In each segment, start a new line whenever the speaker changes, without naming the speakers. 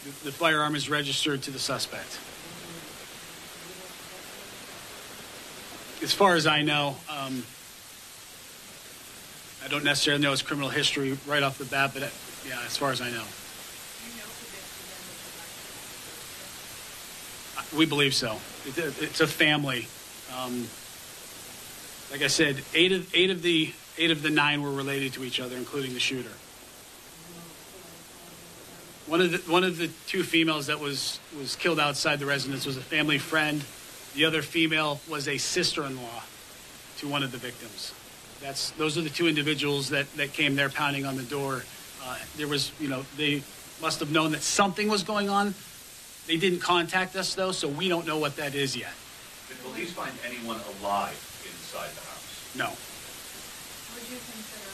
The firearm is registered to the suspect. As far as I know, I don't necessarily know his criminal history right off the bat, but yeah, as far as I know. We believe so. It's a family. Like I said, eight of the 9 were related to each other, including the shooter. One of the 2 females that was killed outside the residence was a family friend. The other female was a sister-in-law to one of the victims. Those are the 2 individuals that came there pounding on the door. There was, they must have known that something was going on. They didn't contact us, though, so we don't know what that is yet.
Did police find anyone alive inside the house?
No.
Would you consider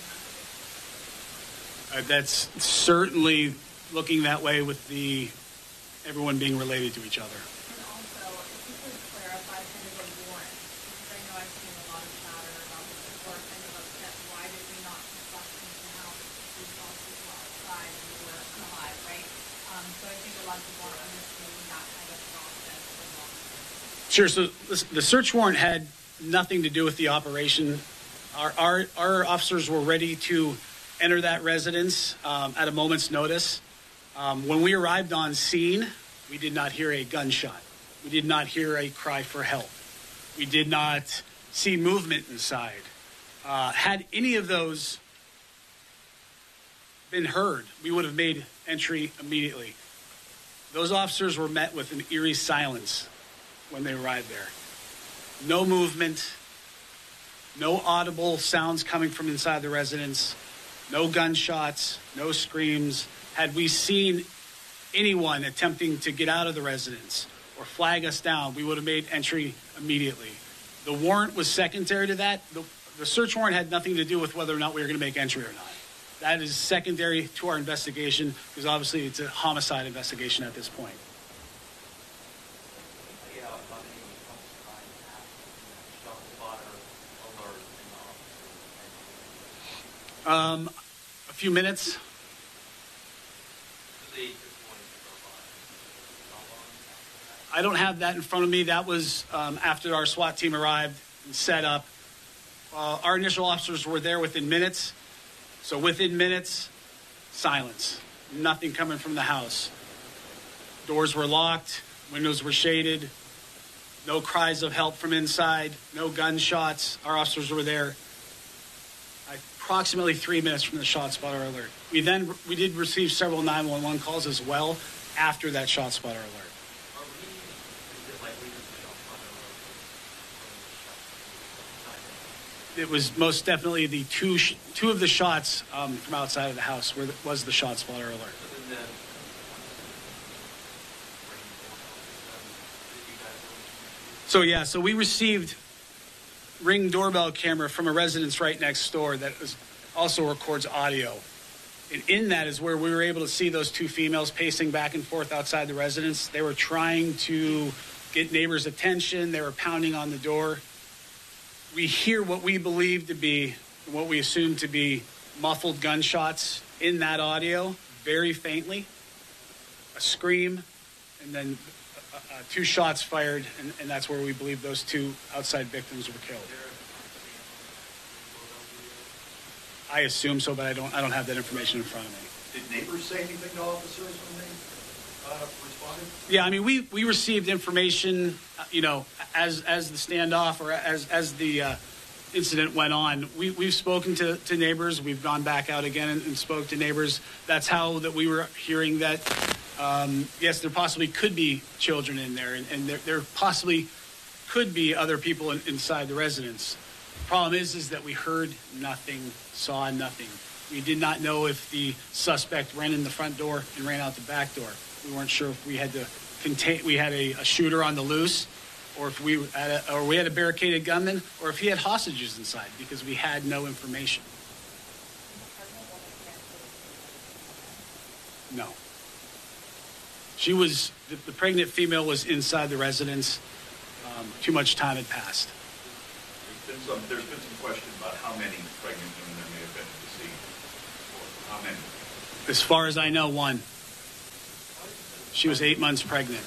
this
That's certainly looking that way with everyone being related to each other.
And also, if you could clarify kind of a warrant, because I know I've seen a lot of chatter about this before, kind of upset, why did we not construct into how these officers were outside and we were alive, right? So I think a lot of people are understanding that kind of process as well.
Sure. So the search warrant had nothing to do with the operation. Our officers were ready to enter that residence at a moment's notice. When we arrived on scene, we did not hear a gunshot. We did not hear a cry for help. We did not see movement inside. Had any of those been heard, we would have made entry immediately. Those officers were met with an eerie silence when they arrived there. No movement, no audible sounds coming from inside the residence, no gunshots, no screams. Had we seen anyone attempting to get out of the residence or flag us down, we would have made entry immediately. The warrant was secondary to that. The search warrant had nothing to do with whether or not we were going to make entry or not. That is secondary to our investigation because obviously it's a homicide investigation at this point. A few minutes. I don't have that in front of me. That was after our SWAT team arrived and set up. Our initial officers were there within minutes. So within minutes, silence. Nothing coming from the house. Doors were locked. Windows were shaded. No cries of help from inside. No gunshots. Our officers were there approximately 3 minutes from the shot spotter alert. We did receive several 911 calls as well after that shot spotter alert. It was most definitely the two of the shots from outside of the house was the shot spotter alert. So we received Ring doorbell camera from a residence right next door that also records audio. And in that is where we were able to see those 2 females pacing back and forth outside the residence. They were trying to get neighbors' attention. They were pounding on the door. We hear what we believe to be, what we assume to be muffled gunshots in that audio, very faintly, a scream, and then 2 shots fired, and that's where we believe those 2 outside victims were killed. I assume so, but I don't have that information in front of me.
Did neighbors say anything to officers when they responded?
Yeah, I mean, we received information, as the standoff or as the incident went on. We've spoken to neighbors. We've gone back out again and spoke to neighbors. That's how that we were hearing that. Yes, there possibly could be children in there, and there possibly could be other people inside the residence. The problem is that we heard nothing, saw nothing. We did not know if the suspect ran in the front door and ran out the back door. We weren't sure if we had to we had a shooter on the loose, or if we had a barricaded gunman, or if he had hostages inside, because we had no information. No. The pregnant female was inside the residence. Too much time had passed.
There's been some question about how many pregnant women there may have been at the scene. How many?
As far as I know, 1.
How
She was 8 months pregnant.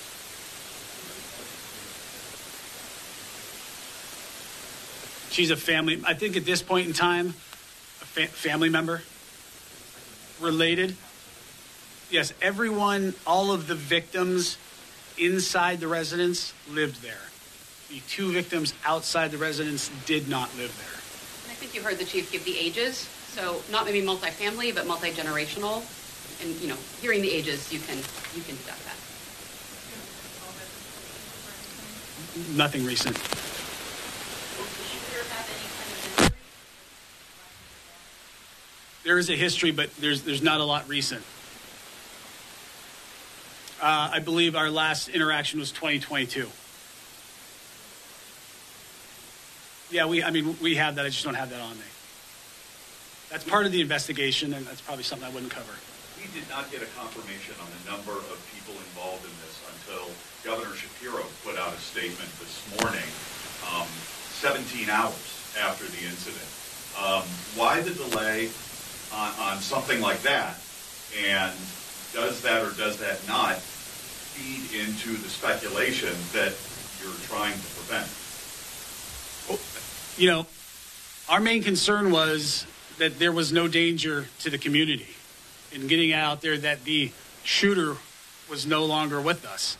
She's a family, I think at this point in time, a family member. Related. Yes, everyone, all of the victims inside the residence lived there. The 2 victims outside the residence did not live there.
And I think you heard the chief give the ages, so not maybe multifamily, but multi-generational. And, you know, hearing the ages, you can deduct that.
Nothing recent. There is a history, but there's not a lot recent. I believe our last interaction was 2022. Yeah, we have that. I just don't have that on me. That's part of the investigation, and that's probably something I wouldn't cover.
We did not get a confirmation on the number of people involved in this until Governor Shapiro put out a statement this morning, 17 hours after the incident. Why the delay on something like that? And does that or does that not feed into the speculation that you're trying to prevent?
Well, you know, our main concern was that there was no danger to the community in getting out there, that the shooter was no longer with us.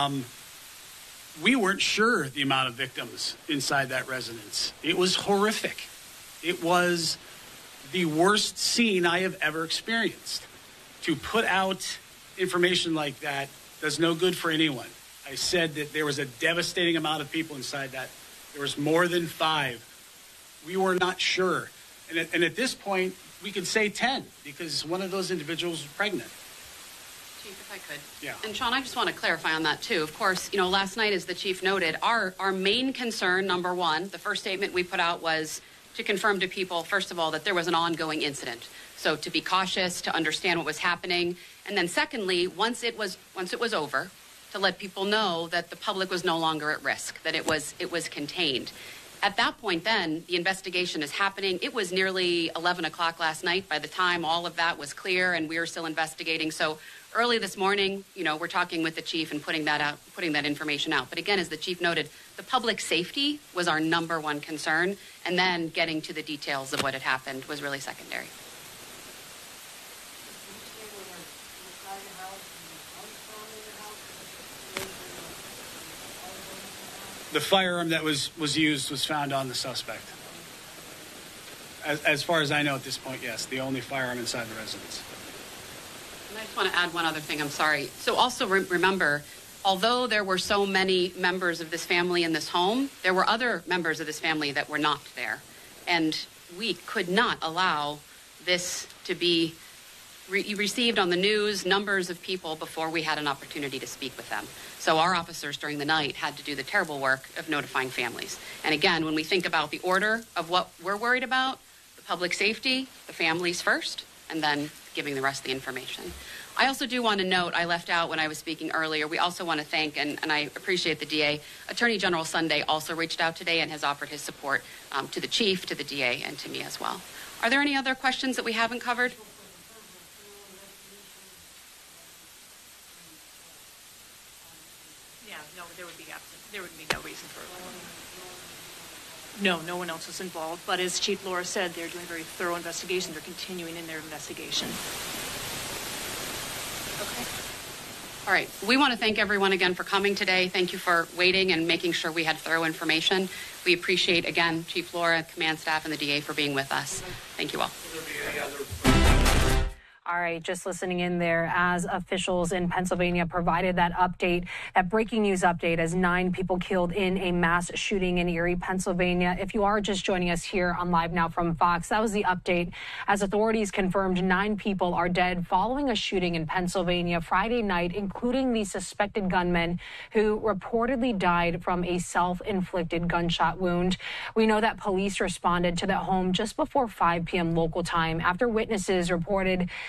We weren't sure the amount of victims inside that residence. It was horrific. It was the worst scene I have ever experienced. To put out information like that does no good for anyone. I said that there was a devastating amount of people inside that. There was more than 5. We were not sure. And at this point, we could say 10 because one of those individuals was pregnant.
Chief, if I could.
Yeah.
And Sean, I just want to clarify on that too. Of course, you know, last night, as the chief noted, our main concern, number one, the first statement we put out was to confirm to people, first of all, that there was an ongoing incident. So to be cautious, to understand what was happening. And then secondly, once it was over, to let people know that the public was no longer at risk, that it was contained. At that point then, the investigation is happening. It was nearly 11 o'clock last night by the time all of that was clear, and we were still investigating. So early this morning, you know, we're talking with the chief and putting that information out. But again, as the chief noted, the public safety was our number one concern, and then getting to the details of what had happened was really secondary.
The firearm that was used was found on the suspect. As far as I know at this point, yes, the only firearm inside the residence.
And I just want to add one other thing. I'm sorry. So also remember, although there were so many members of this family in this home, there were other members of this family that were not there. And we could not allow this to be received on the news, numbers of people, before we had an opportunity to speak with them. So our officers during the night had to do the terrible work of notifying families. And again, when we think about the order of what we're worried about, the public safety, the families first, and then giving the rest of the information. I also do want to note, I left out when I was speaking earlier, we also want to thank, and I appreciate the DA, Attorney General Sunday also reached out today and has offered his support to the chief, to the DA, and to me as well. Are there any other questions that we haven't covered?
Yeah, no, there would be no reason for it. No one else was involved. But as Chief Laura said, they're doing a very thorough investigation. They're continuing in their investigation.
Okay. All right. We want to thank everyone again for coming today. Thank you for waiting and making sure we had thorough information. We appreciate, again, Chief Laura, command staff, and the DA for being with us. Thank you all.
Will there be any other?
All right, just listening in there as officials in Pennsylvania provided that update, that breaking news update, as 9 people killed in a mass shooting in Erie, Pennsylvania. If you are just joining us here on Live Now from Fox, that was the update as authorities confirmed 9 people are dead following a shooting in Pennsylvania Friday night, including the suspected gunman who reportedly died from a self-inflicted gunshot wound. We know that police responded to that home just before 5 p.m. local time after witnesses reported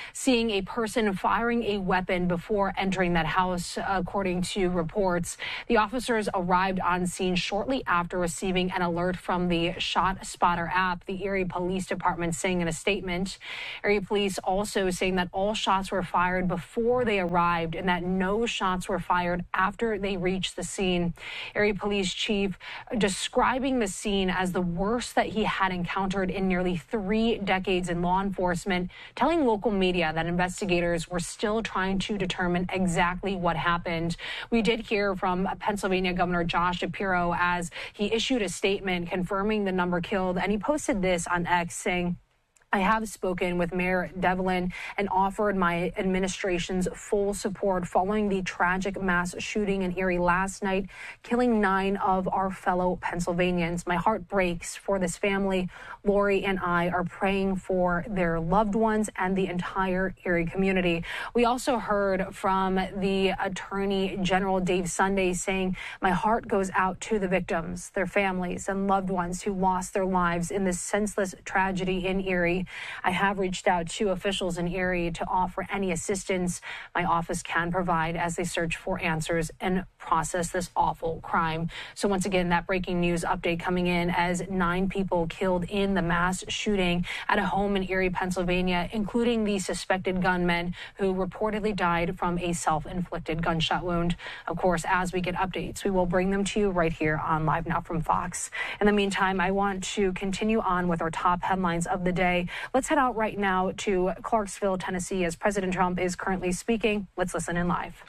seeing a person firing a weapon before entering that house, according to reports. The officers arrived on scene shortly after receiving an alert from the Shot Spotter app, the Erie Police Department saying in a statement. Erie police also saying that all shots were fired before they arrived and that no shots were fired after they reached the scene. Erie Police Chief describing the scene as the worst that he had encountered in nearly 3 decades in law enforcement, telling local media that investigators were still trying to determine exactly what happened. We did hear from Pennsylvania Governor Josh Shapiro as he issued a statement confirming the number killed, and he posted this on X saying, I have spoken with Mayor Devlin and offered my administration's full support following the tragic mass shooting in Erie last night, killing 9 of our fellow Pennsylvanians. My heart breaks for this family. Lori and I are praying for their loved ones and the entire Erie community. We also heard from the Attorney General Dave Sunday saying, my heart goes out to the victims, their families and loved ones who lost their lives in this senseless tragedy in Erie. I have reached out to officials in Erie to offer any assistance my office can provide as they search for answers and process this awful crime. So once again, that breaking news update coming in as 9 people killed in the mass shooting at a home in Erie, Pennsylvania, including the suspected gunman who reportedly died from a self-inflicted gunshot wound. Of course, as we get updates, we will bring them to you right here on Live Now from Fox. In the meantime, I want to continue on with our top headlines of the day. Let's head out right now to Clarksville, Tennessee, as President Trump is currently speaking. Let's listen in live.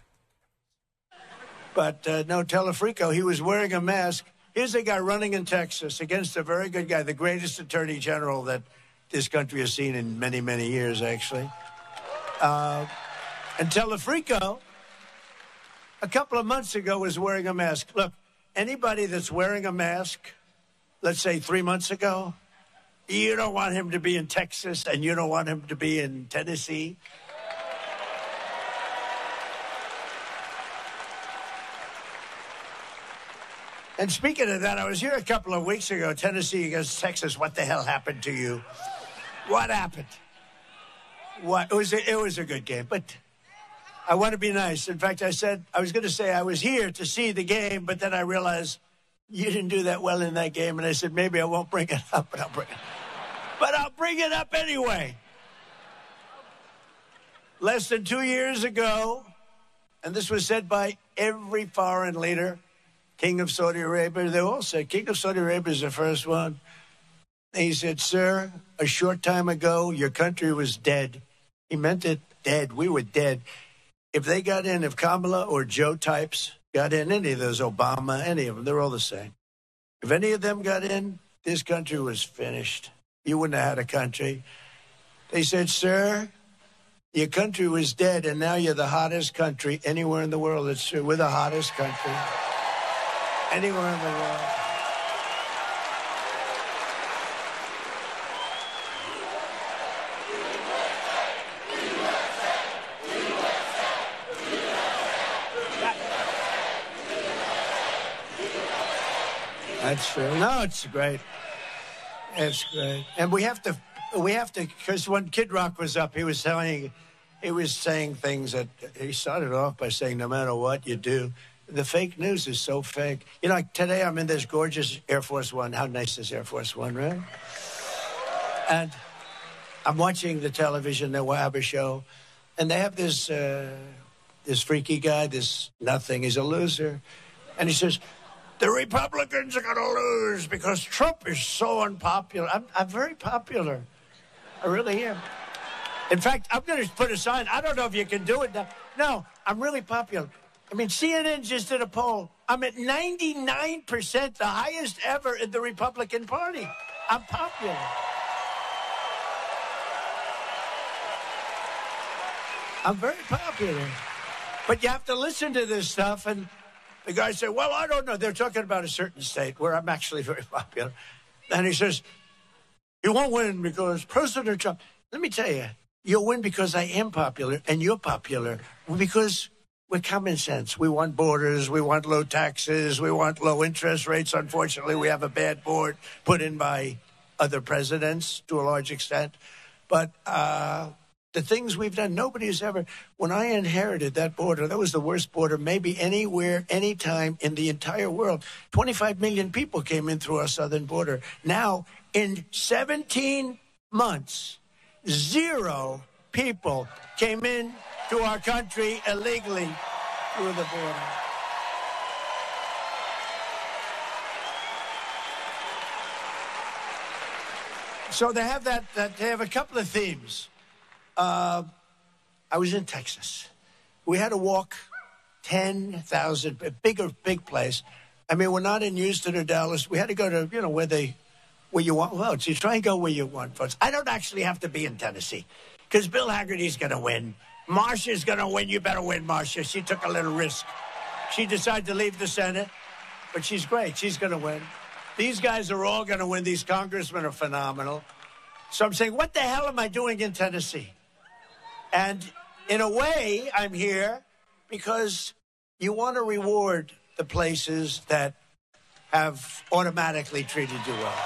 But no Telefrico, he was wearing a mask. Here's a guy running in Texas against a very good guy, the greatest attorney general that this country has seen in many, many years, actually. And Telefrico, a couple of months ago, was wearing a mask. Look, anybody that's wearing a mask, let's say 3 months ago, you don't want him to be in Texas and you don't want him to be in Tennessee. And speaking of that, I was here a couple of weeks ago, Tennessee against Texas. What the hell happened to you? What happened? What? It was a good game, but I want to be nice. In fact, I was going to say I was here to see the game, but then I realized you didn't do that well in that game. And I said, maybe I won't bring it up, but I'll bring it up anyway. Less than 2 years ago, and this was said by every foreign leader, King of Saudi Arabia, they all said, King of Saudi Arabia is the first one. He said, sir, a short time ago, your country was dead. He meant it, dead. We were dead. If they got in, if Kamala or Joe types got in, any of those, Obama, any of them, they're all the same. If any of them got in, this country was finished. You wouldn't have had a country. They said, sir, your country was dead, and now you're the hottest country anywhere in the world. It's true. We're the hottest country anywhere in the world. That's true. No, it's great. It's great. And we have to, because when Kid Rock was up, he was saying things that he started off by saying, no matter what you do, the fake news is so fake. You know, like today I'm in this gorgeous Air Force One. How nice is Air Force One, right? And I'm watching the television, the Wabba show, and they have this freaky guy, this nothing. He's a loser. And he says, the Republicans are going to lose because Trump is so unpopular. I'm very popular. I really am. In fact, I'm going to put a sign. I don't know if you can do it now. No, I'm really popular. I mean, CNN just did a poll. I'm at 99%, the highest ever in the Republican Party. I'm popular. I'm very popular. But you have to listen to this stuff, and the guy said, well, I don't know. They're talking about a certain state where I'm actually very popular. And he says, you won't win because President Trump. Let me tell you, you'll win because I am popular and you're popular. Because we're common sense. We want borders. We want low taxes. We want low interest rates. Unfortunately, we have a bad board put in by other presidents to a large extent. But The things we've done, nobody's ever. When I inherited that border, that was the worst border maybe anywhere, anytime in the entire world. 25 million people came in through our southern border. Now, in 17 months, 0 people came in to our country illegally through the border. So they have they have a couple of themes. I was in Texas. We had to walk 10,000, big place. I mean, we're not in Houston or Dallas. We had to go to, where you want votes. You try and go where you want votes. I don't actually have to be in Tennessee because Bill Hagerty's going to win. Marsha's going to win. You better win, Marsha. She took a little risk. She decided to leave the Senate, but she's great. She's going to win. These guys are all going to win. These congressmen are phenomenal. So I'm saying, what the hell am I doing in Tennessee? And in a way, I'm here because you want to reward the places that have automatically treated you well.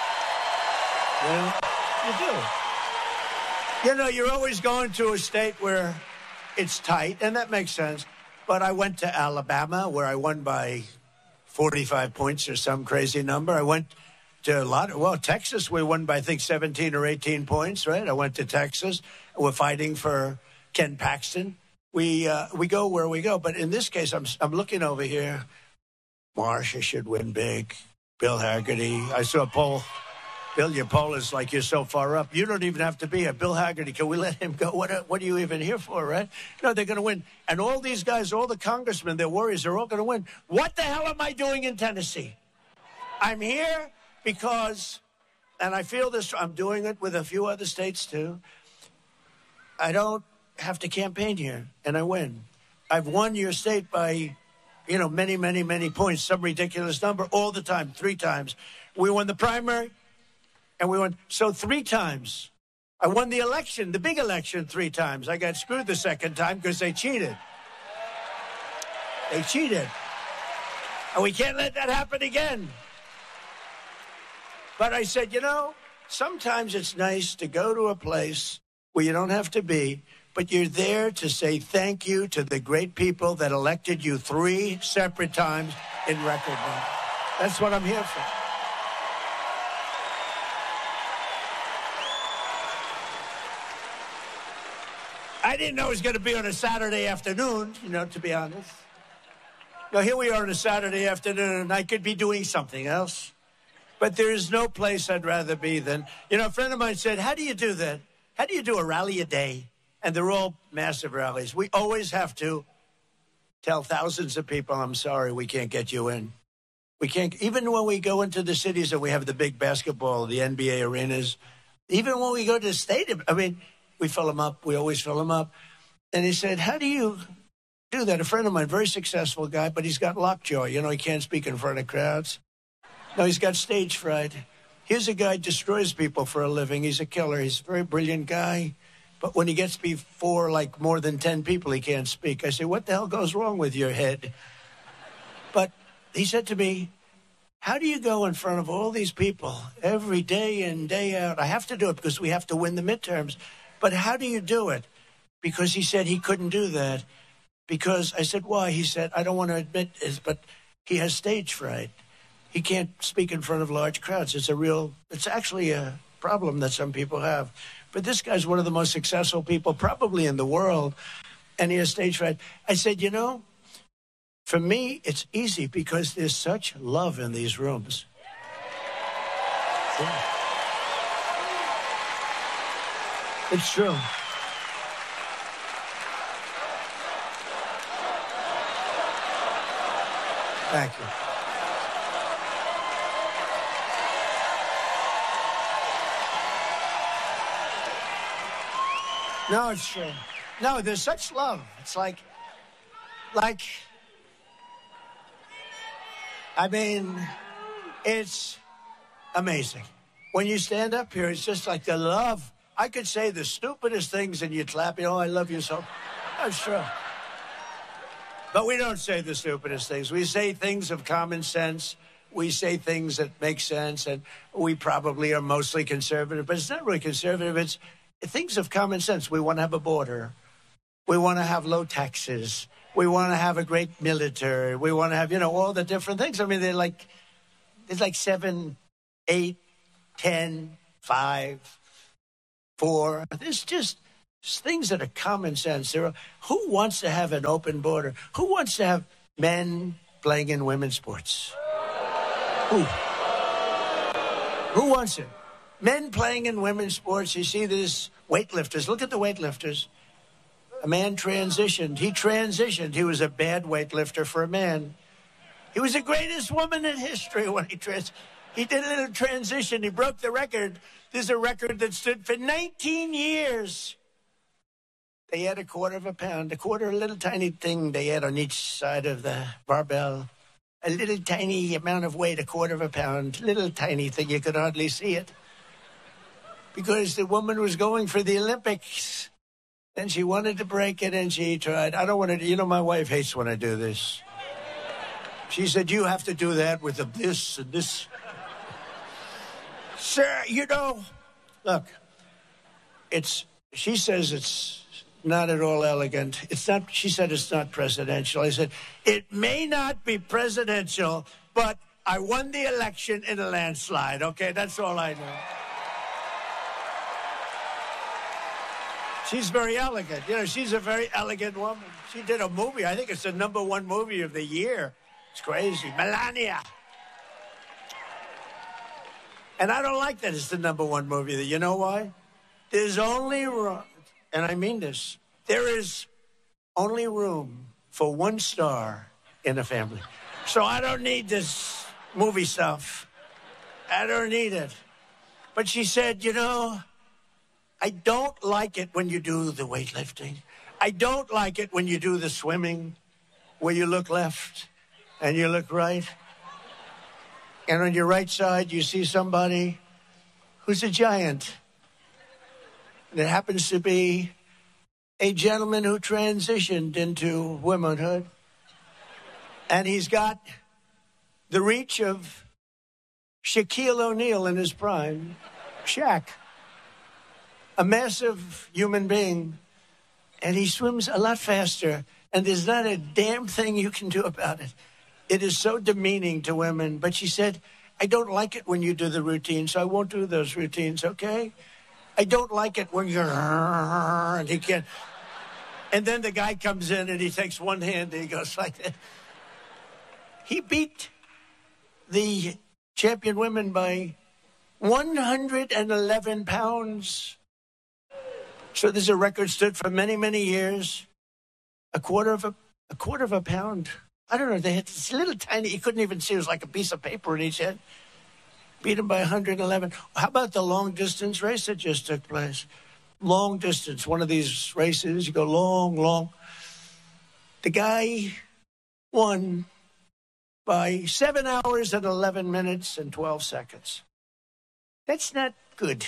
You do. You're always going to a state where it's tight, and that makes sense. But I went to Alabama, where I won by 45 points or some crazy number. I went to Texas, we won by, I think, 17 or 18 points, right? I went to Texas. We're fighting for Ken Paxton. We go where we go. But in this case, I'm looking over here. Marsha should win big. Bill Hagerty. I saw a poll. Bill, your poll is like you're so far up. You don't even have to be here. Bill Hagerty, can we let him go? What are you even here for, right? No, they're going to win. And all these guys, all the congressmen, their warriors, are all going to win. What the hell am I doing in Tennessee? I'm here because, and I feel this, I'm doing it with a few other states too. I don't have to campaign here, and I win. I've won your state by, many, many, many points, some ridiculous number, all the time, 3 times. We won the primary, and we won. So 3 times. I won the election, the big election, 3 times. I got screwed the second time because they cheated. They cheated. And we can't let that happen again. But I said, sometimes it's nice to go to a place where you don't have to be, but you're there to say thank you to the great people that elected you 3 separate times in record time. That's what I'm here for. I didn't know it was going to be on a Saturday afternoon, to be honest. Now, here we are on a Saturday afternoon, and I could be doing something else. But there is no place I'd rather be than, a friend of mine said, how do you do that? How do you do a rally a day? And they're all massive rallies. We always have to tell thousands of people, I'm sorry, we can't get you in. We can't, even when we go into the cities and we have the big basketball, the NBA arenas, even when we go to the stadium, we fill them up. We always fill them up. And he said, how do you do that? A friend of mine, very successful guy, but he's got lockjaw. He can't speak in front of crowds. No, he's got stage fright. Here's a guy who destroys people for a living. He's a killer. He's a very brilliant guy. But when he gets before, more than 10 people, he can't speak. I say, what the hell goes wrong with your head? But he said to me, how do you go in front of all these people every day in, day out? I have to do it because we have to win the midterms. But how do you do it? Because he said he couldn't do that. Because I said, why? He said, I don't want to admit this, but he has stage fright. He can't speak in front of large crowds. It's actually a problem that some people have. But this guy's one of the most successful people probably in the world, and he has stage fright. I said, for me, it's easy because there's such love in these rooms. Yeah. It's true. Thank you. No, it's true. No, there's such love. It's it's amazing. When you stand up here, it's just like the love. I could say the stupidest things and you'd clap, I love you so. That's true. But we don't say the stupidest things. We say things of common sense. We say things that make sense, and we probably are mostly conservative, but it's not really conservative. things of common sense. We want to have a border. We want to have low taxes. We want to have a great military. We want to have, all the different things. I mean, there's like 7, 8, 10, 5, 4. There's just things that are common sense. Who wants to have an open border? Who wants to have men playing in women's sports? Who wants it? Men playing in women's sports. You see these weightlifters. Look at the weightlifters. A man transitioned. He transitioned. He was a bad weightlifter for a man. He was the greatest woman in history when he did a little transition. He broke the record. There's a record that stood for 19 years. They had a quarter of a pound, a little tiny thing they had on each side of the barbell. A little tiny amount of weight, a quarter of a pound, little tiny thing. You could hardly see it. Because the woman was going for the Olympics. And she wanted to break it, and she tried. I don't want to, my wife hates when I do this. She said, you have to do that with this and this. Sir, look, she says it's not at all elegant. She said it's not presidential. I said, it may not be presidential, but I won the election in a landslide. Okay, that's all I know. She's very elegant. She's a very elegant woman. She did a movie. I think it's the #1 movie of the year. It's crazy. Melania. And I don't like that it's the #1 movie. You know why? There's only room, and I mean this, there is only room for one star in a family. So I don't need this movie stuff. I don't need it. But she said, I don't like it when you do the weightlifting. I don't like it when you do the swimming, where you look left and you look right. And on your right side, you see somebody who's a giant. And it happens to be a gentleman who transitioned into womanhood. And he's got the reach of Shaquille O'Neal in his prime, Shaq. A massive human being, and he swims a lot faster, and there's not a damn thing you can do about it. It is so demeaning to women. But she said, I don't like it when you do the routine, so I won't do those routines, okay? I don't like it when you're, and he can't. And then the guy comes in, and he takes one hand, and he goes like that. He beat the champion women by 111 pounds. So there's a record stood for many, many years. A quarter of a pound. I don't know. They had this little tiny. You couldn't even see. It was like a piece of paper in each head. Beat him by 111. How about the long distance race that just took place? Long distance. One of these races. You go long. The guy won by 7 hours and 11 minutes and 12 seconds. That's not good.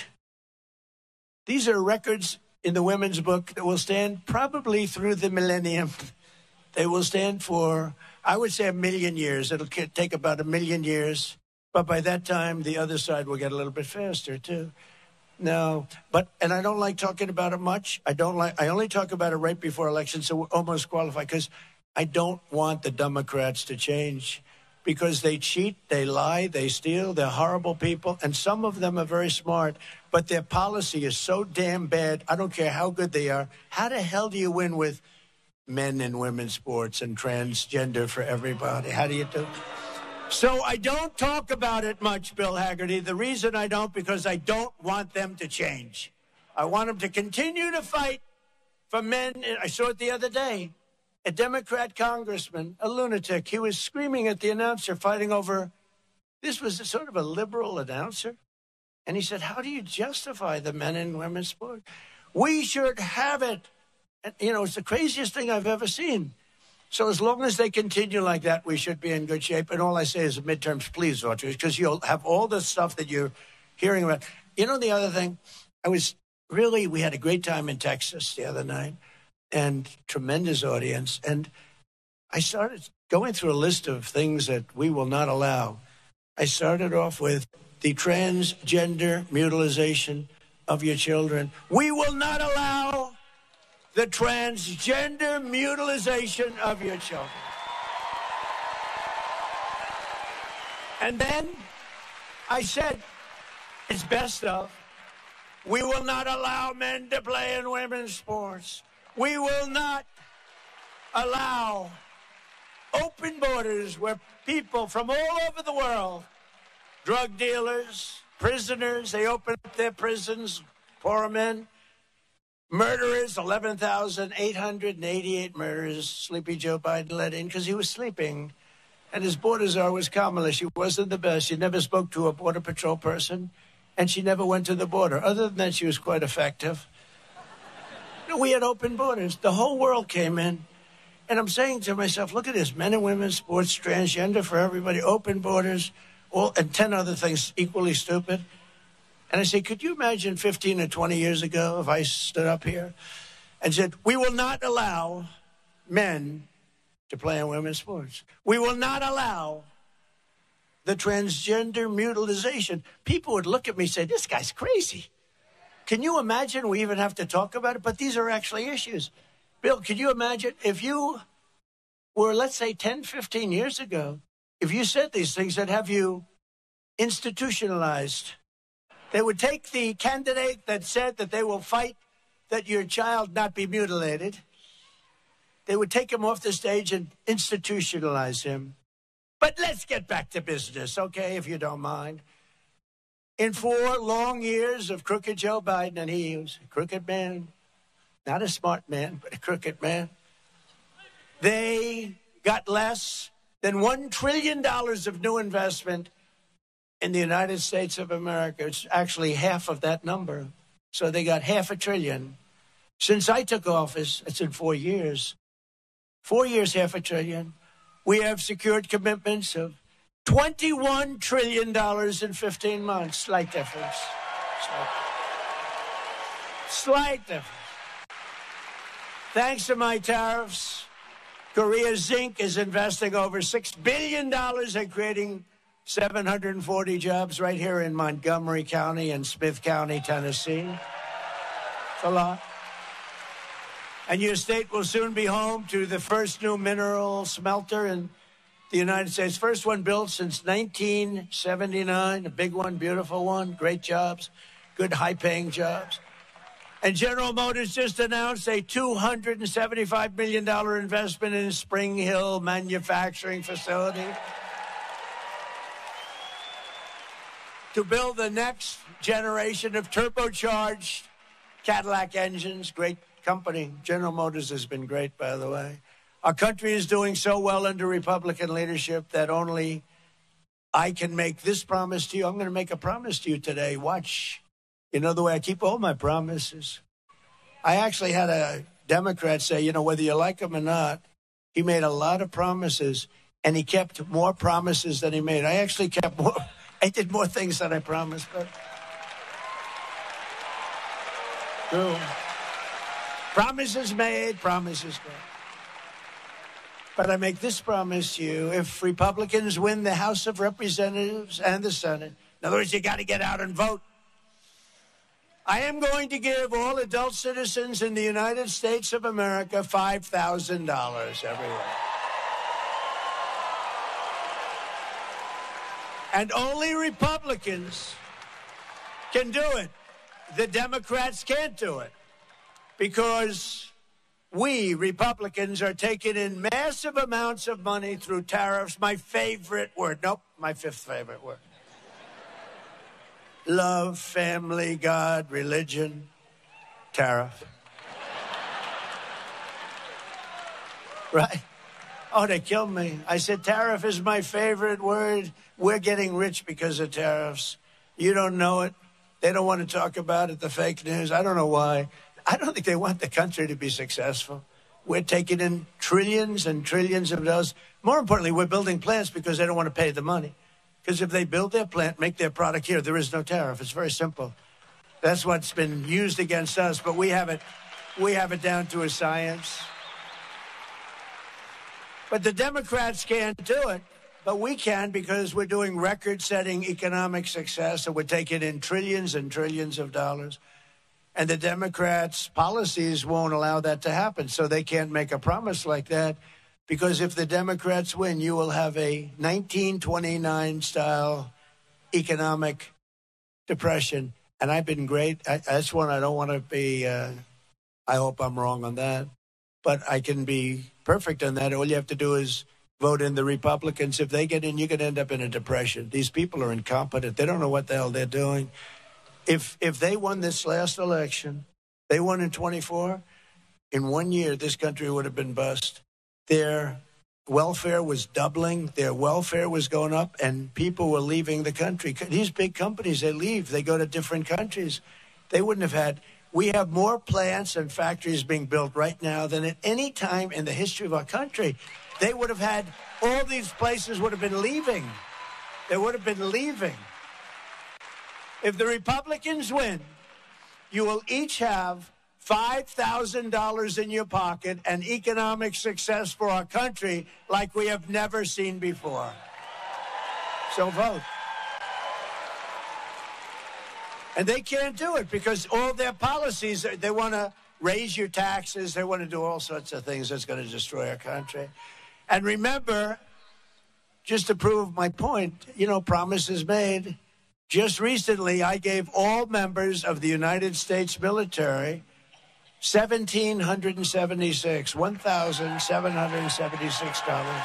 These are records in the women's book that will stand probably through the millennium. They will stand for, I would say, 1 million years. It'll take about 1 million years. But by that time, the other side will get a little bit faster, too. No, and I don't like talking about it much. I only talk about it right before elections, so we're almost qualified, because I don't want the Democrats to change. Because they cheat, they lie, they steal, they're horrible people, and some of them are very smart, but their policy is so damn bad, I don't care how good they are. How the hell do you win with men and women's sports and transgender for everybody? How do you do? So I don't talk about it much, Bill Haggerty. The reason I don't, because I don't want them to change. I want them to continue to fight for men. I saw it the other day. A Democrat congressman, a lunatic, he was screaming at the announcer, fighting over, this was sort of a liberal announcer. And he said, how do you justify the men and women's sport? We should have it. And, it's the craziest thing I've ever seen. So as long as they continue like that, we should be in good shape. And all I say is the midterms, please vote, because you'll have all the stuff that you're hearing about. The other thing, we had a great time in Texas the other night. And tremendous audience. And I started going through a list of things that we will not allow. I started off with the transgender mutilization of your children. We will not allow the transgender mutilization of your children. And then I said, it's best of. We will not allow men to play in women's sports. We will not allow open borders where people from all over the world, drug dealers, prisoners, they open up their prisons, pour them in. Murderers, 11,888 murderers, Sleepy Joe Biden let in because he was sleeping. And his border czar was Kamala. She wasn't the best. She never spoke to a Border Patrol person, and she never went to the border. Other than that, she was quite effective. We had open borders. The whole world came in. And I'm saying to myself, look at this, men and women, sports, transgender for everybody, open borders, and 10 other things equally stupid. And I say, could you imagine 15 or 20 years ago if I stood up here and said, we will not allow men to play in women's sports. We will not allow the transgender mutilization. People would look at me and say, this guy's crazy. Can you imagine we even have to talk about it? But these are actually issues. Bill, can you imagine if you were, let's say, 10, 15 years ago, if you said these things that have you institutionalized? They would take the candidate that said that they will fight that your child not be mutilated. They would take him off the stage and institutionalize him. But let's get back to business, okay, if you don't mind. In 4 long years of crooked Joe Biden, and he was a crooked man, not a smart man, but a crooked man, they got less than $1 trillion of new investment in the United States of America. It's actually half of that number. So they got $500 billion. Since I took office, it's in 4 years. 4 years, $500 billion. We have secured commitments of $21 trillion in 15 months. Slight difference. Slight difference. Thanks to my tariffs, Korea Zinc is investing over $6 billion in creating 740 jobs right here in Montgomery County and Smith County, Tennessee. It's a lot. And your state will soon be home to the first new mineral smelter in the United States. First one built since 1979. A big one, beautiful one, great jobs, good high-paying jobs. And General Motors just announced a $275 million investment in Spring Hill manufacturing facility to build the next generation of turbocharged Cadillac engines. Great company. General Motors has been great, by the way. Our country is doing so well under Republican leadership that only I can make this promise to you. I'm going to make a promise to you today. Watch. You know the way I keep all my promises. I actually had a Democrat say, you know, whether you like him or not, he made a lot of promises, and he kept more promises than he made. I actually kept more. I did more things than I promised, but true. Promises made, promises kept. But I make this promise to you: if Republicans win the House of Representatives and the Senate, in other words, you got to get out and vote. I am going to give all adult citizens in the United States of America $5,000 every year. And only Republicans can do it. The Democrats can't do it because we, Republicans, are taking in massive amounts of money through tariffs. My favorite word. Nope, my fifth favorite word. Love, family, God, religion, tariff. Right? Oh, they killed me. I said tariff is my favorite word. We're getting rich because of tariffs. You don't know it. They don't want to talk about it, the fake news. I don't know why. I don't think they want the country to be successful. We're taking in trillions and trillions of dollars. More importantly, we're building plants because they don't want to pay the money. Because if they build their plant, make their product here, there is no tariff. It's very simple. That's what's been used against us, but we have it down to a science. But the Democrats can't do it, but we can because we're doing record-setting economic success, and we're taking in trillions and trillions of dollars. And the Democrats' policies won't allow that to happen. So they can't make a promise like that. Because if the Democrats win, you will have a 1929-style economic depression. And I've been great. That's one I don't want to be. I hope I'm wrong on that. But I can be perfect on that. All you have to do is vote in the Republicans. If they get in, you can end up in a depression. These people are incompetent. They don't know what the hell they're doing. If they won this last election, they won in 24, in 1 year, this country would have been bust. Their welfare was doubling. Their welfare was going up, and people were leaving the country. These big companies, they leave. They go to different countries. They wouldn't have had. We have more plants and factories being built right now than at any time in the history of our country. They would have had, all these places would have been leaving. They would have been leaving. If the Republicans win, you will each have $5,000 in your pocket and economic success for our country like we have never seen before. So vote. And they can't do it because all their policies, they want to raise your taxes. They want to do all sorts of things that's going to destroy our country. And remember, just to prove my point, promises made. Just recently, I gave all members of the United States military $1,776.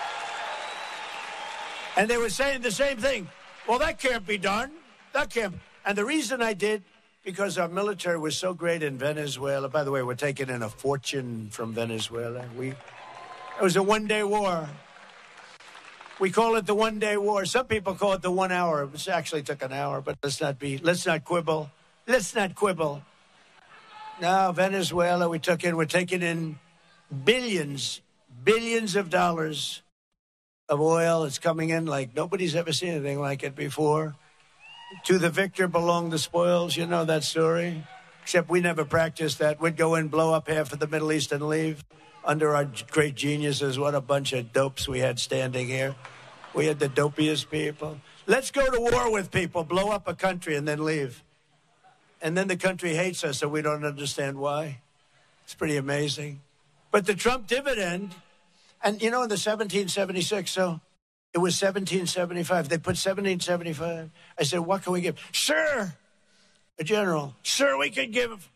And they were saying the same thing. Well, that can't be done. That can't. And the reason I did, because our military was so great in Venezuela. By the way, we're taking in a fortune from Venezuela. It was a one-day war. We call it the one-day war. Some people call it the 1 hour. It actually took an hour, but let's not quibble. Let's not quibble. Now, Venezuela, we're taking in billions of dollars of oil. It's coming in like nobody's ever seen anything like it before. To the victor belong the spoils. You know that story. Except we never practiced that. We'd go in, blow up half of the Middle East and leave. Under our great geniuses, what a bunch of dopes we had standing here. We had the dopiest people. Let's go to war with people, blow up a country, and then leave. And then the country hates us, so we don't understand why. It's pretty amazing. But the Trump dividend, and in the 1776, so it was 1775. They put 1775. I said, what can we give? Sir, a general, sir, we could give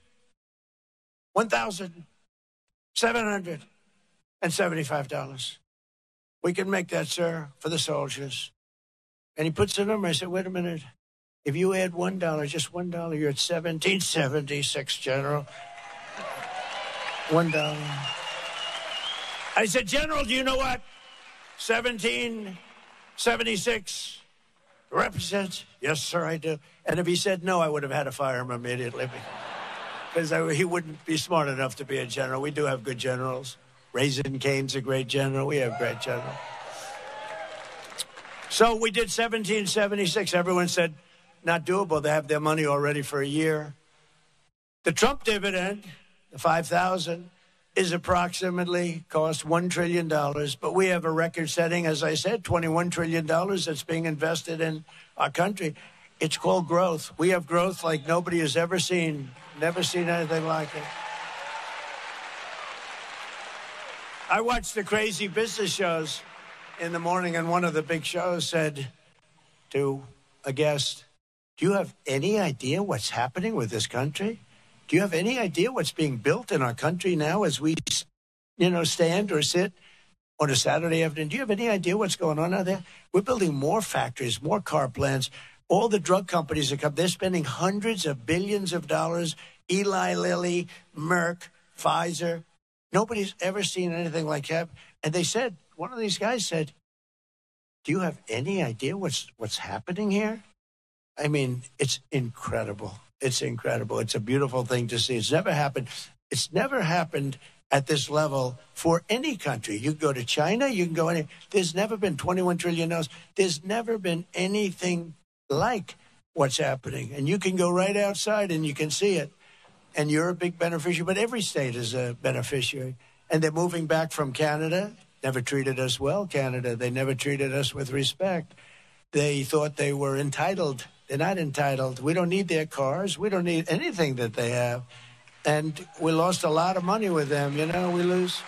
$1,775. We can make that, sir, for the soldiers. And he puts the number. I said, wait a minute. If you add $1, just $1, you're at 1776, General. $1. I said, General, do you know what 1776 represents? Yes, sir, I do. And if he said no, I would have had to fire him immediately. Because he wouldn't be smart enough to be a general. We do have good generals. Raisin Cane's a great general. We have great generals. So we did 1776. Everyone said, not doable. They have their money already for a year. The Trump dividend, the $5,000, is approximately cost $1 trillion. But we have a record-setting, as I said, $21 trillion that's being invested in our country. It's called growth. We have growth like nobody has ever seen. Never seen anything like it. I watched the crazy business shows in the morning, and one of the big shows said to a guest, do you have any idea what's happening with this country? Do you have any idea what's being built in our country now as we, stand or sit on a Saturday afternoon? Do you have any idea what's going on out there? We're building more factories, more car plants. All the drug companies that come, they're spending hundreds of billions of dollars. Eli Lilly, Merck, Pfizer. Nobody's ever seen anything like that. And they said, one of these guys said, do you have any idea what's happening here? I mean, it's incredible. It's incredible. It's a beautiful thing to see. It's never happened. It's never happened at this level for any country. You can go to China, you can go anywhere. There's never been $21 trillion. There's never been anything like what's happening. And you can go right outside and you can see it. And you're a big beneficiary, but every state is a beneficiary. And they're moving back from Canada. Never treated us well, Canada. They never treated us with respect. They thought they were entitled. They're not entitled. We don't need their cars. We don't need anything that they have. And we lost a lot of money with them. You know, we lose.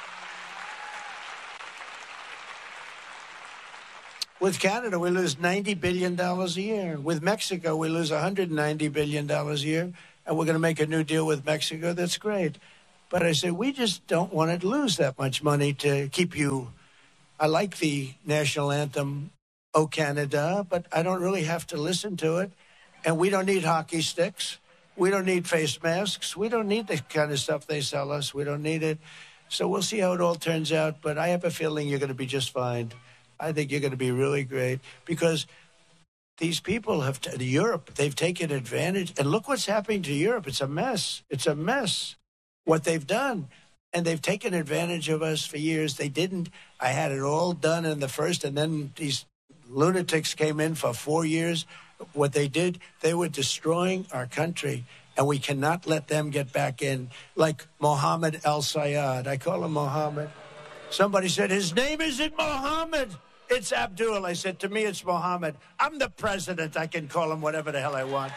With Canada, we lose $90 billion a year. With Mexico, we lose $190 billion a year. And we're going to make a new deal with Mexico. That's great. But I said, we just don't want to lose that much money to keep you. I like the national anthem, O Canada, but I don't really have to listen to it. And we don't need hockey sticks. We don't need face masks. We don't need the kind of stuff they sell us. We don't need it. So we'll see how it all turns out. But I have a feeling you're going to be just fine. I think you're going to be really great because these people have, Europe, they've taken advantage. And look what's happening to Europe. It's a mess. It's a mess what they've done. And they've taken advantage of us for years. They didn't. I had it all done in the first, and then these lunatics came in for 4 years. What they did, they were destroying our country, and we cannot let them get back in. Like Mohammed El-Sayed. I call him Mohammed. Somebody said, his name isn't Mohammed. It's Abdul. I said, to me, it's Mohammed. I'm the president. I can call him whatever the hell I want.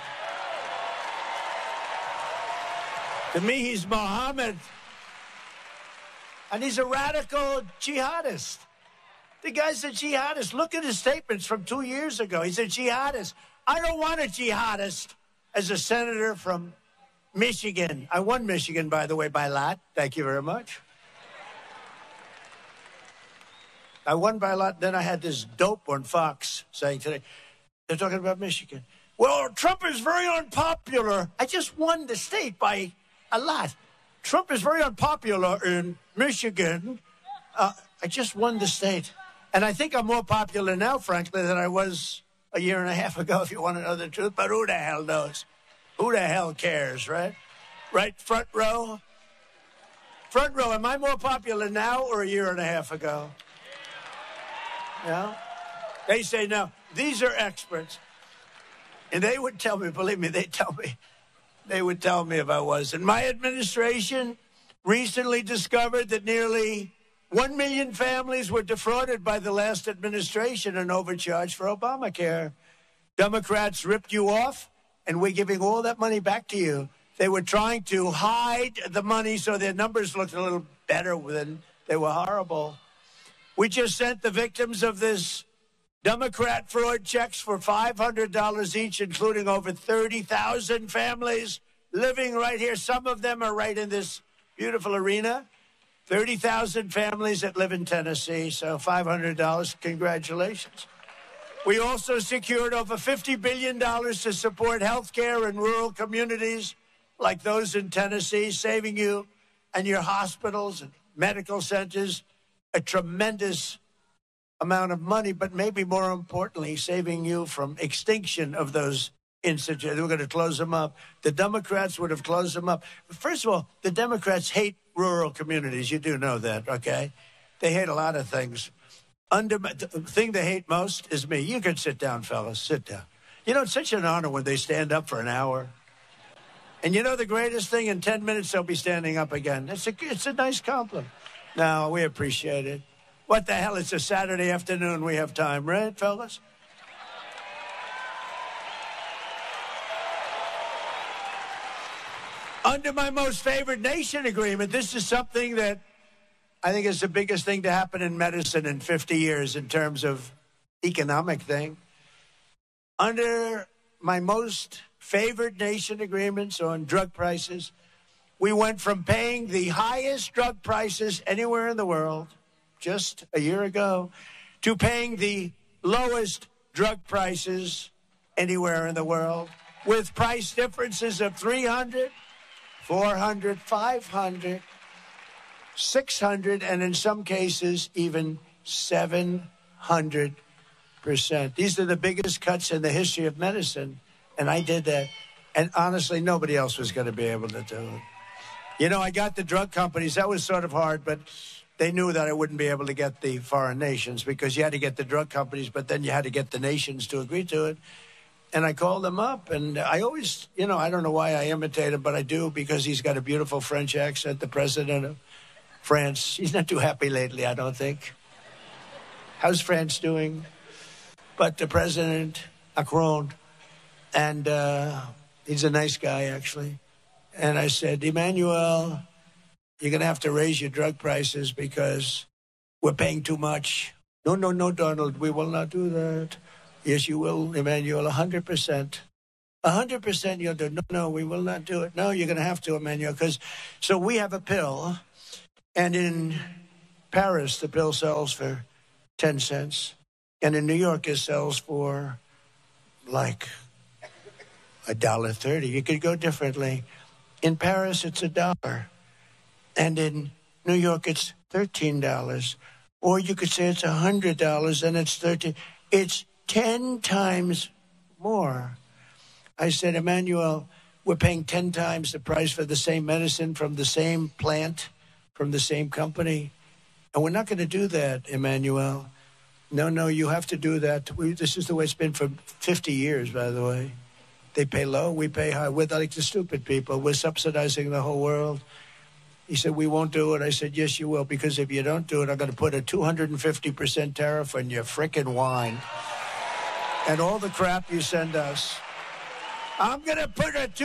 To me, he's Mohammed. And he's a radical jihadist. The guy's a jihadist. Look at his statements from 2 years ago. He's a jihadist. I don't want a jihadist as a senator from Michigan. I won Michigan, by the way, by a lot. Thank you very much. I won by a lot. Then I had this dope on Fox saying today, they're talking about Michigan. Well, Trump is very unpopular. I just won the state by a lot. Trump is very unpopular in Michigan. I just won the state. And I think I'm more popular now, frankly, than I was a year and a half ago, if you want to know the truth. But who the hell knows? Who the hell cares, right? Right, front row? Front row, am I more popular now or a year and a half ago? No? They say no. These are experts. And they would tell me, believe me, they would tell me if I was. And my administration recently discovered that nearly 1 million families were defrauded by the last administration and overcharged for Obamacare. Democrats ripped you off, and we're giving all that money back to you. They were trying to hide the money so their numbers looked a little better than they were horrible. We just sent the victims of this Democrat fraud checks for $500 each, including over 30,000 families living right here. Some of them are right in this beautiful arena. 30,000 families that live in Tennessee, so $500. Congratulations. We also secured over $50 billion to support health care in rural communities like those in Tennessee, saving you and your hospitals and medical centers a tremendous amount of money, but maybe more importantly, saving you from extinction of those institutions. We're going to close them up. The Democrats would have closed them up. First of all, the Democrats hate rural communities. You do know that, okay? They hate a lot of things. The thing they hate most is me. You can sit down, fellas. Sit down. You know, it's such an honor when they stand up for an hour. And you know the greatest thing? In 10 minutes, they'll be standing up again. It's a nice compliment. No, we appreciate it. What the hell? It's a Saturday afternoon. We have time, right, fellas? Under my most favored nation agreement, this is something that I think is the biggest thing to happen in medicine in 50 years in terms of economic thing. Under my most favored nation agreements on drug prices, we went from paying the highest drug prices anywhere in the world just a year ago to paying the lowest drug prices anywhere in the world with price differences of 300, 400, 500, 600, and in some cases, even 700%. These are the biggest cuts in the history of medicine, and I did that. And honestly, nobody else was going to be able to do it. You know, I got the drug companies. That was sort of hard, but they knew that I wouldn't be able to get the foreign nations because you had to get the drug companies, but then you had to get the nations to agree to it. And I called them up, and I always, you know, I don't know why I imitate him, but I do because he's got a beautiful French accent, the president of France. He's not too happy lately, I don't think. How's France doing? But the president, Macron, And he's a nice guy, actually. And I said, Emmanuel, you're going to have to raise your drug prices because we're paying too much. No, Donald, we will not do that. Yes, you will, Emmanuel, 100%. 100% you'll do. No, we will not do it. No, you're going to have to, Emmanuel. So we have a pill, and in Paris, the pill sells for 10 cents. And in New York, it sells for like $1.30. You could go differently. In Paris, it's $1. And in New York, it's $13. Or you could say it's $100 and it's $13. It's 10 times more. I said, Emmanuel, we're paying 10 times the price for the same medicine from the same plant, from the same company. And we're not going to do that, Emmanuel. No, you have to do that. This is the way it's been for 50 years, by the way. They pay low, we pay high. We're like the stupid people. We're subsidizing the whole world. He said, we won't do it. I said, yes, you will, because if you don't do it, I'm going to put a 250% tariff on your frickin' wine and all the crap you send us. I'm going to put a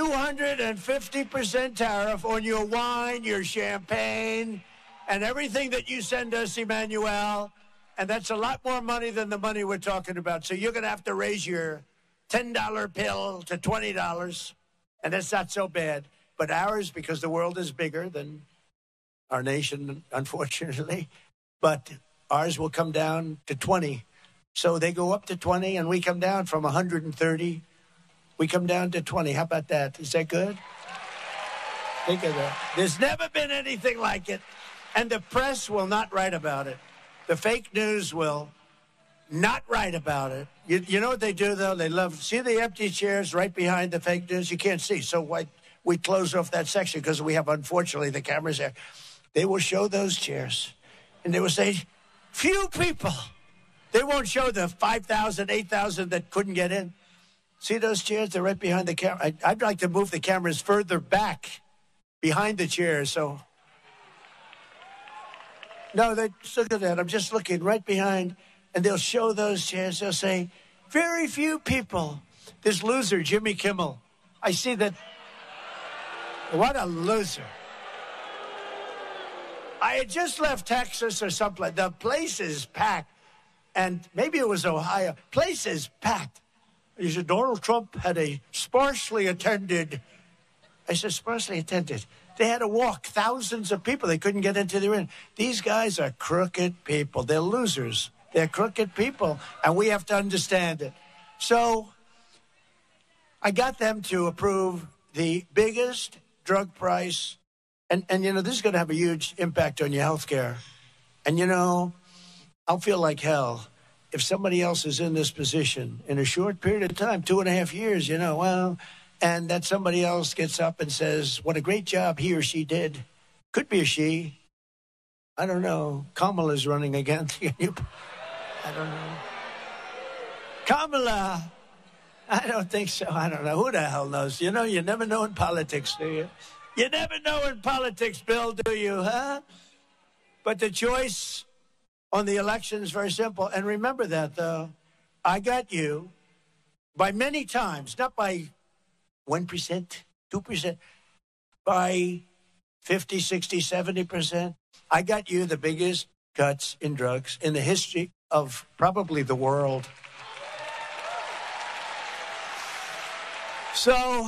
250% tariff on your wine, your champagne, and everything that you send us, Emmanuel. And that's a lot more money than the money we're talking about. So you're going to have to raise your $10 pill to $20. And that's not so bad. But ours, because the world is bigger than our nation, unfortunately, but ours will come down to 20. So they go up to 20, and we come down from 130. We come down to 20. How about that? Is that good? Think of that. There's never been anything like it. And the press will not write about it. The fake news will not write about it. You know what they do, though? They see the empty chairs right behind the fake news? You can't see. So we close off that section because we have, unfortunately, the cameras there. They will show those chairs. And they will say, few people. They won't show the 5,000, 8,000 that couldn't get in. See those chairs? They're right behind the camera. I'd like to move the cameras further back behind the chairs. So, no, look at that. I'm just looking right behind, and they'll show those chairs. They'll say, very few people. This loser, Jimmy Kimmel. I see that. What a loser. I had just left Texas or someplace. The place is packed. And maybe it was Ohio. Place is packed. He said, Donald Trump had a sparsely attended. I said, sparsely attended. They had to walk thousands of people. They couldn't get into the ring. These guys are crooked people. They're losers. They're crooked people. And we have to understand it. So I got them to approve the biggest drug price. And this is going to have a huge impact on your health care. And, I'll feel like hell if somebody else is in this position in a short period of time, 2.5 years, and that somebody else gets up and says, what a great job he or she did. Could be a she. I don't know. Kamala's running again. I don't know. Kamala. I don't think so. I don't know. Who the hell knows? You never know in politics, do you? You never know in politics, Bill, do you, huh? But the choice on the election is very simple. And remember that, though. I got you by many times, not by 1%, 2%, by 50, 60, 70%. I got you the biggest cuts in drugs in the history of probably the world. So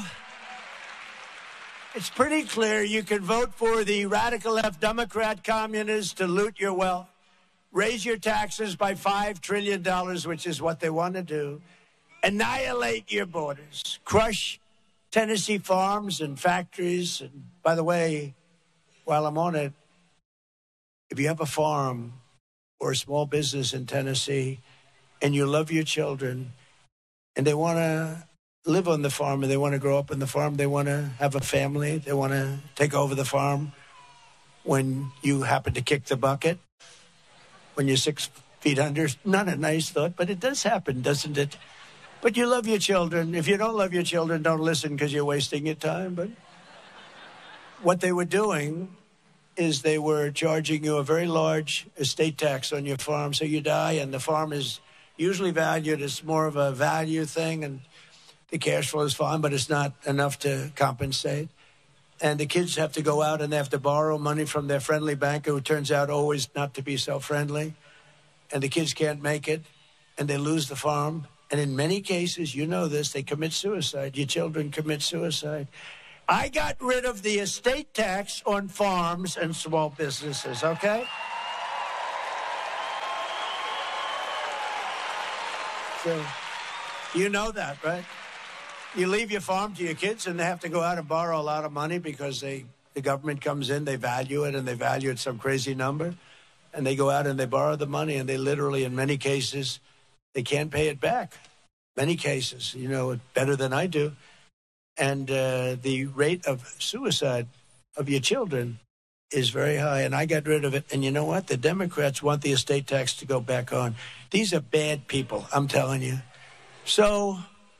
it's pretty clear you can vote for the radical left Democrat communists to loot your wealth, raise your taxes by $5 trillion, which is what they want to do, annihilate your borders, crush Tennessee farms and factories. And by the way, while I'm on it, if you have a farm or a small business in Tennessee and you love your children and they want to live on the farm and they want to grow up on the farm, they want to have a family, they want to take over the farm when you happen to kick the bucket, when you're 6 feet under. Not a nice thought, but it does happen, doesn't it? But you love your children. If you don't love your children, don't listen because you're wasting your time. But what they were doing is they were charging you a very large estate tax on your farm. So you die, and the farm is usually valued as more of a value thing. And The cash flow is fine, but it's not enough to compensate. And the kids have to go out and they have to borrow money from their friendly banker, who turns out always not to be so friendly. And the kids can't make it, and they lose the farm. And in many cases, you know this, they commit suicide. Your children commit suicide. I got rid of the estate tax on farms and small businesses, okay? So, you know that, right? You leave your farm to your kids, and they have to go out and borrow a lot of money because the government comes in, they value it, and they value it some crazy number. And they go out and they borrow the money, and they literally, in many cases, they can't pay it back. Many cases, you know it better than I do. And the rate of suicide of your children is very high, and I got rid of it. And you know what? The Democrats want the estate tax to go back on. These are bad people, I'm telling you. So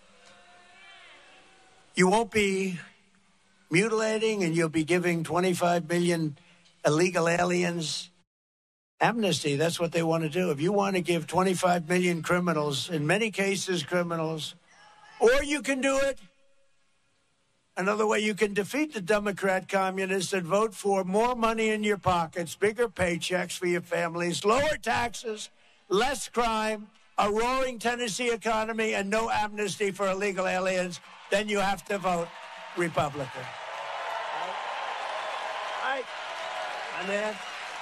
you won't be mutilating, and you'll be giving 25 million illegal aliens amnesty. That's what they want to do. If you want to give 25 million criminals, in many cases criminals, or you can do it another way, you can defeat the Democrat communists and vote for more money in your pockets, bigger paychecks for your families, lower taxes, less crime, a roaring Tennessee economy, and no amnesty for illegal aliens. Then you have to vote Republican. All right. My man.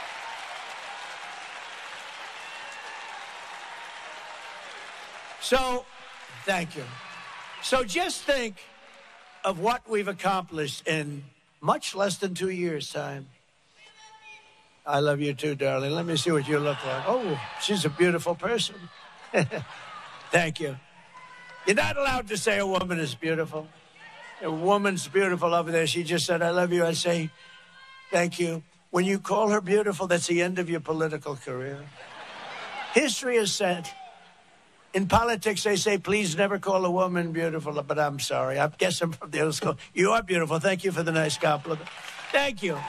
So, thank you. So just think of what we've accomplished in much less than 2 years' time. I love you too, darling. Let me see what you look like. Oh, she's a beautiful person. Thank you. You're not allowed to say a woman is beautiful. A woman's beautiful over there. She just said, I love you. I say, thank you. When you call her beautiful, that's the end of your political career. History has said, in politics, they say, please never call a woman beautiful, but I'm sorry. I guess I'm from the old school. You are beautiful. Thank you for the nice compliment. Thank you.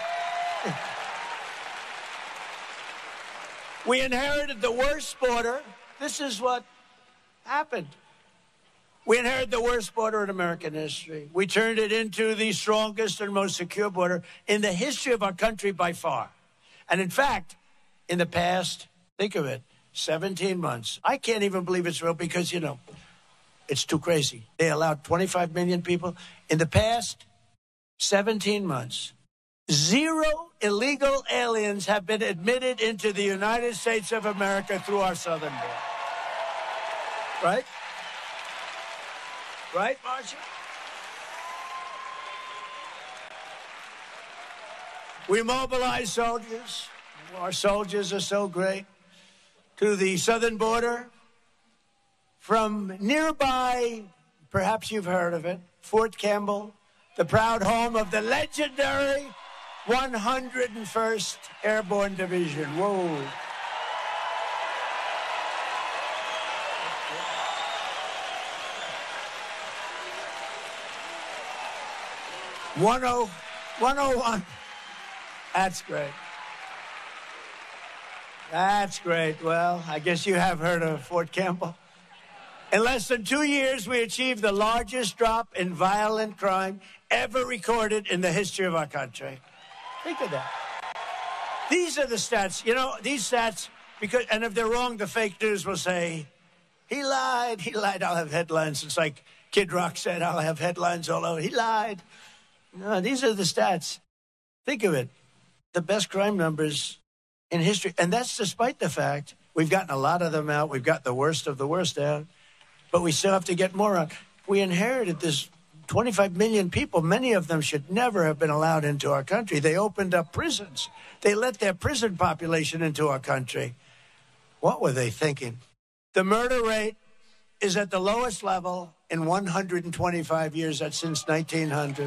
We inherited the worst border. This is what happened. We inherited the worst border in American history. We turned it into the strongest and most secure border in the history of our country by far. And in fact, in the past, think of it, 17 months. I can't even believe it's real because, you know, it's too crazy. They allowed 25 million people. In the past 17 months, 0 illegal aliens have been admitted into the United States of America through our southern border. Right? Right, Marcia? We mobilize soldiers. Our soldiers are so great. To the southern border, from nearby, perhaps you've heard of it, Fort Campbell, the proud home of the legendary 101st Airborne Division. Whoa. Oh, 101. That's great. That's great. Well, I guess you have heard of Fort Campbell. In less than 2 years, we achieved the largest drop in violent crime ever recorded in the history of our country. Think of that. These are the stats. You know, these stats, because, and if they're wrong, the fake news will say, he lied, I'll have headlines. It's like Kid Rock said, I'll have headlines all over. He lied. No, these are the stats. Think of it. The best crime numbers in history. And that's despite the fact we've gotten a lot of them out. We've got the worst of the worst out. But we still have to get more out. We inherited this 25 million people. Many of them should never have been allowed into our country. They opened up prisons. They let their prison population into our country. What were they thinking? The murder rate is at the lowest level in 125 years. That's since 1900.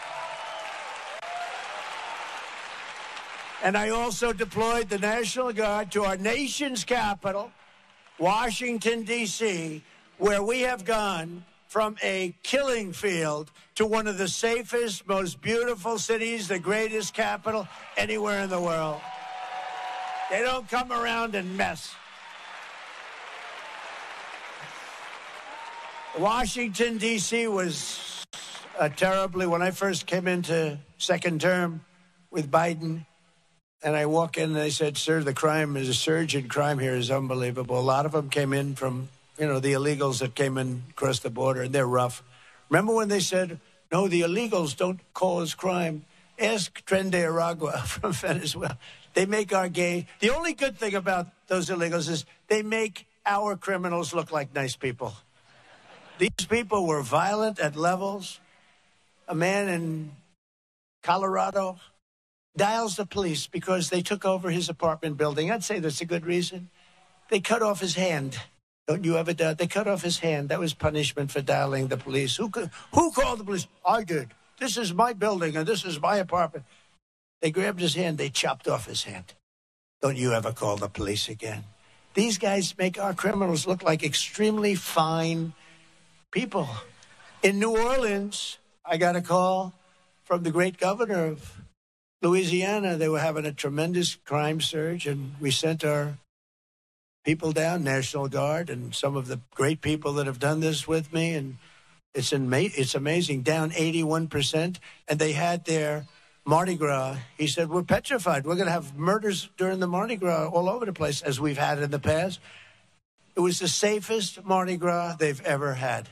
And I also deployed the National Guard to our nation's capital, Washington, D.C., where we have gone from a killing field to one of the safest, most beautiful cities, the greatest capital anywhere in the world. They don't come around and mess. Washington, D.C. was terribly, when I first came into second term with Biden, and I walk in and they said, sir, the crime is a surge in crime here is unbelievable. A lot of them came in from, the illegals that came in across the border, and they're rough. Remember when they said, no, the illegals don't cause crime? Ask Tren de Aragua from Venezuela. They make our gay. The only good thing about those illegals is they make our criminals look like nice people. These people were violent at levels. A man in Colorado dials the police because they took over his apartment building. I'd say that's a good reason. They cut off his hand. Don't you ever doubt? They cut off his hand. That was punishment for dialing the police. Who called the police? I did. This is my building and this is my apartment. They grabbed his hand. They chopped off his hand. Don't you ever call the police again. These guys make our criminals look like extremely fine people. In New Orleans, I got a call from the great governor of Louisiana. They were having a tremendous crime surge, and we sent our people down, National Guard, and some of the great people that have done this with me, and it's amazing, down 81%, and they had their Mardi Gras. He said, we're petrified. We're going to have murders during the Mardi Gras all over the place, as we've had in the past. It was the safest Mardi Gras they've ever had.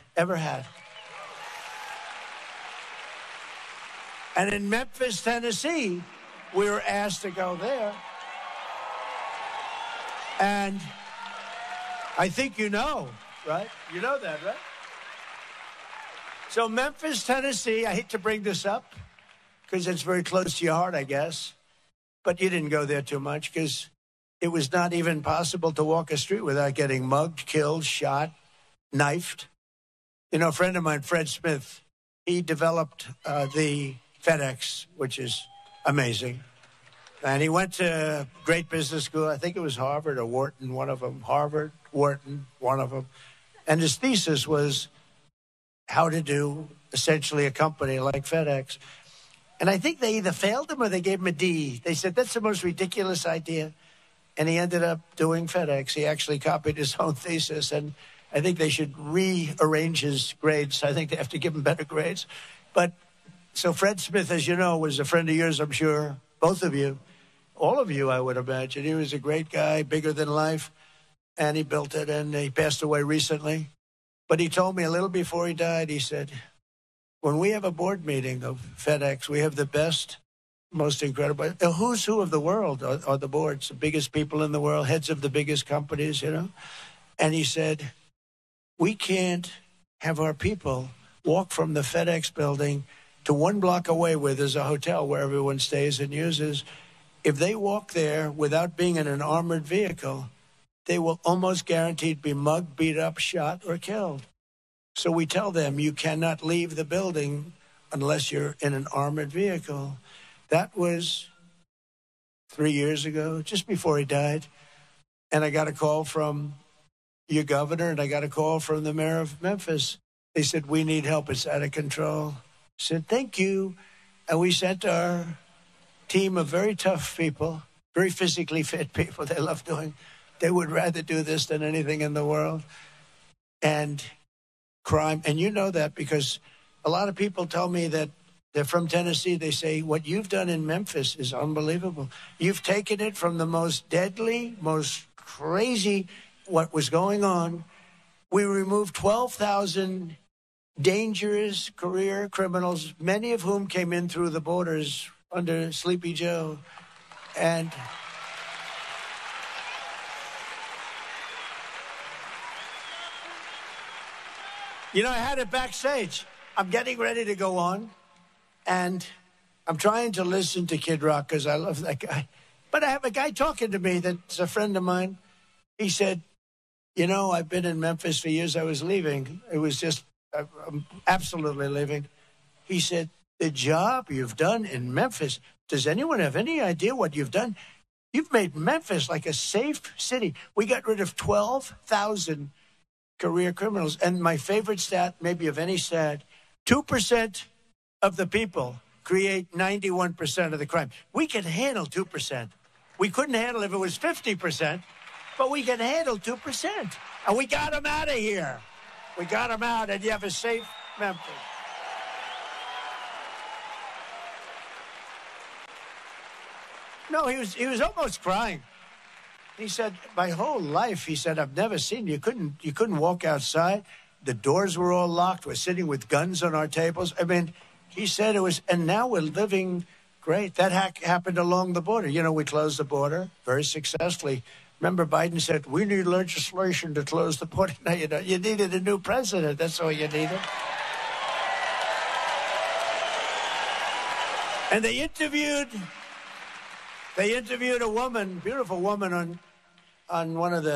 And in Memphis, Tennessee, we were asked to go there. And I think you know, right? You know that, right? So Memphis, Tennessee, I hate to bring this up because it's very close to your heart, I guess. But you didn't go there too much because it was not even possible to walk a street without getting mugged, killed, shot, knifed. A friend of mine, Fred Smith, he developed the FedEx, which is amazing. And he went to great business school. I think it was Harvard or Wharton, one of them. Harvard, Wharton, one of them. And his thesis was how to do essentially a company like FedEx. And I think they either failed him or they gave him a D. They said, that's the most ridiculous idea. And he ended up doing FedEx. He actually copied his own thesis. And I think they should rearrange his grades. I think they have to give him better grades. But so Fred Smith, as you know, was a friend of yours, I'm sure. Both of you. All of you, I would imagine. He was a great guy, bigger than life. And he built it, and he passed away recently. But he told me a little before he died, he said, when we have a board meeting of FedEx, we have the best, most incredible, the who's who of the world are the boards, the biggest people in the world, heads of the biggest companies, And he said, we can't have our people walk from the FedEx building to 1 block away where there's a hotel where everyone stays and uses. If they walk there without being in an armored vehicle, they will almost guaranteed be mugged, beat up, shot, or killed. So we tell them you cannot leave the building unless you're in an armored vehicle. That was 3 years ago, just before he died. And I got a call from your governor, and I got a call from the mayor of Memphis. They said, we need help. It's out of control. I said, thank you. And we sent our team of very tough people, very physically fit people. They love doing. They would rather do this than anything in the world. And crime. And you know that because a lot of people tell me that they're from Tennessee. They say, what you've done in Memphis is unbelievable. You've taken it from the most deadly, most crazy, what was going on. We removed 12,000 dangerous career criminals, many of whom came in through the borders under Sleepy Joe. And I had it backstage. I'm getting ready to go on, and I'm trying to listen to Kid Rock because I love that guy. But I have a guy talking to me that's a friend of mine. He said, I've been in Memphis for years. I was leaving. It was just, I'm absolutely leaving. He said, the job you've done in Memphis, does anyone have any idea what you've done? You've made Memphis like a safe city. We got rid of 12,000 career criminals. And my favorite stat, maybe of any stat, 2% of the people create 91% of the crime. We can handle 2%. We couldn't handle if it was 50%, but we can handle 2%. And we got them out of here. We got him out, and you have a safe Memphis. No, he was almost crying. He said, my whole life, he said, I've never seen you couldn't walk outside. The doors were all locked. We're sitting with guns on our tables. I mean, he said it was, and now we're living great. That happened along the border. You know, we closed the border very successfully. Remember, Biden said, we need legislation to close the border. No, you know, you needed a new president. That's all you needed. And they interviewed a woman, beautiful woman on one of the